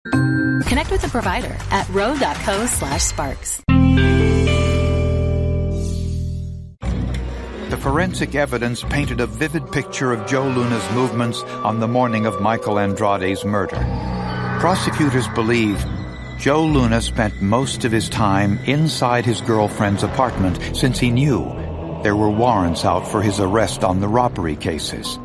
Connect with a provider at ro.co/sparks. The forensic evidence painted a vivid picture of Joe Luna's movements on the morning of Michael Andrade's murder. Prosecutors believe Joe Luna spent most of his time inside his girlfriend's apartment since he knew there were warrants out for his arrest on the robbery cases.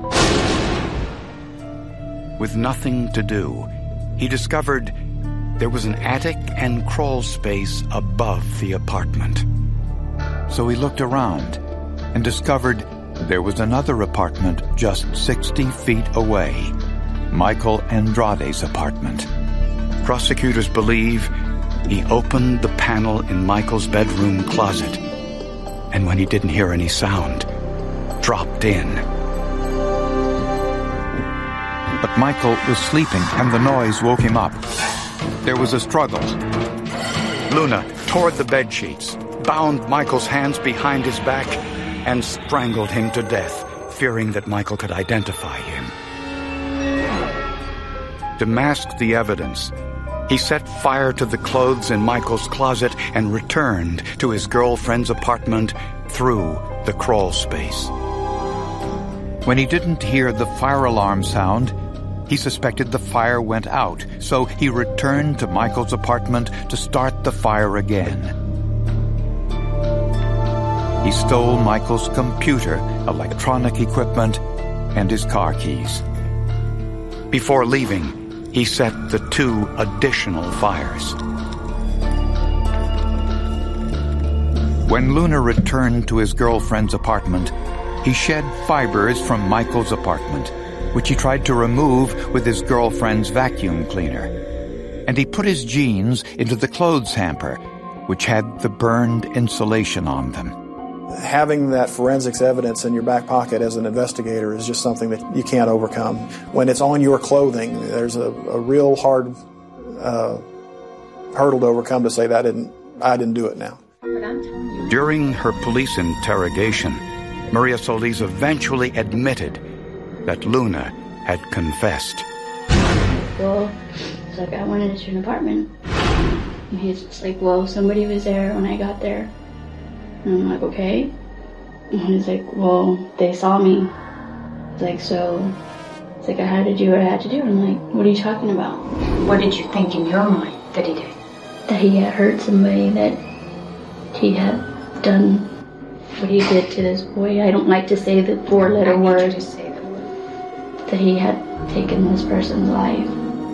With nothing to do, he discovered there was an attic and crawl space above the apartment. So he looked around and discovered there was another apartment just 60 feet away, Michael Andrade's apartment. Prosecutors believe he opened the panel in Michael's bedroom closet, and when he didn't hear any sound, dropped in. But Michael was sleeping, and the noise woke him up. There was a struggle. Luna tore the bedsheets, bound Michael's hands behind his back, and strangled him to death, fearing that Michael could identify him. To mask the evidence, he set fire to the clothes in Michael's closet and returned to his girlfriend's apartment through the crawl space. When he didn't hear the fire alarm sound, he suspected the fire went out, so he returned to Michael's apartment to start the fire again. He stole Michael's computer, electronic equipment, and his car keys. Before leaving, he set the 2 additional fires. When Luna returned to his girlfriend's apartment, he shed fibers from Michael's apartment, which he tried to remove with his girlfriend's vacuum cleaner. And he put his jeans into the clothes hamper, which had the burned insulation on them. Having that forensics evidence in your back pocket as an investigator is just something that you can't overcome. When it's on your clothing, there's a real hard hurdle to overcome to say that I didn't do it now. During her police interrogation, Maria Solis eventually admitted that Luna had confessed. Well, it's like, I went into an apartment. And he's just like, well, somebody was there when I got there. And I'm like, okay. And he's like, well, they saw me. It's like, so, it's like, I had to do what I had to do. I'm like, what are you talking about? What did you think in your mind that he did? That he had hurt somebody, that he had done what he did to this boy. I don't like to say the 4-letter word. I need you to say the word. That he had taken this person's life.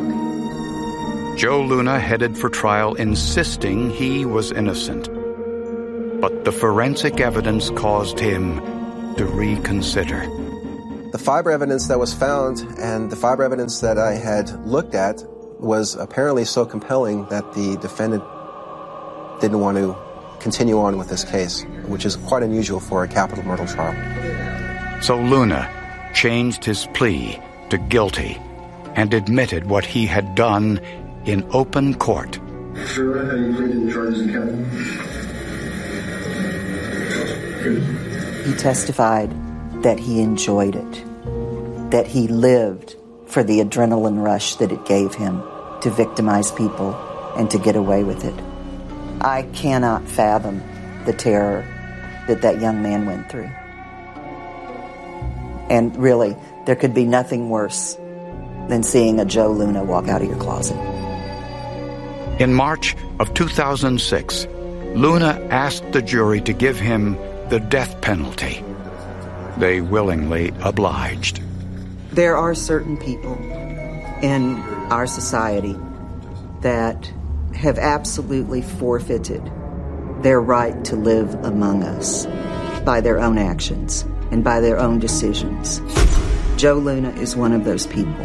Joe Luna headed for trial insisting he was innocent. But the forensic evidence caused him to reconsider. The fiber evidence that was found and the fiber evidence that I had looked at was apparently so compelling that the defendant didn't want to continue on with this case, which is quite unusual for a capital murder trial. So Luna changed his plea to guilty and admitted what he had done in open court. Sure, how you pleaded the charges in count 1? He testified that he enjoyed it, that he lived for the adrenaline rush that it gave him to victimize people and to get away with it. I cannot fathom the terror that that young man went through. And really, there could be nothing worse than seeing a Joe Luna walk out of your closet. In March of 2006, Luna asked the jury to give him the death penalty. They willingly obliged. There are certain people in our society that have absolutely forfeited their right to live among us by their own actions and by their own decisions. Joe Luna is one of those people.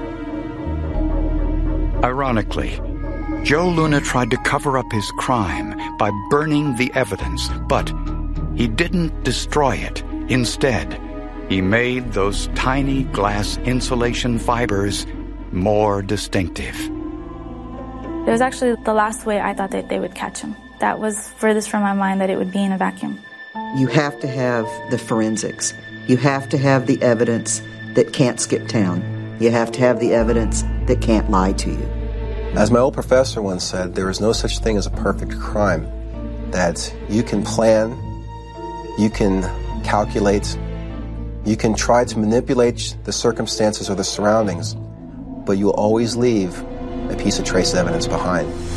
Ironically, Joe Luna tried to cover up his crime by burning the evidence, but he didn't destroy it. Instead, he made those tiny glass insulation fibers more distinctive. It was actually the last way I thought that they would catch him. That was furthest from my mind, that it would be in a vacuum. You have to have the forensics. You have to have the evidence that can't skip town. You have to have the evidence that can't lie to you. As my old professor once said, there is no such thing as a perfect crime. That you can plan, you can calculate, you can try to manipulate the circumstances or the surroundings, but you'll always leave a piece of trace evidence behind.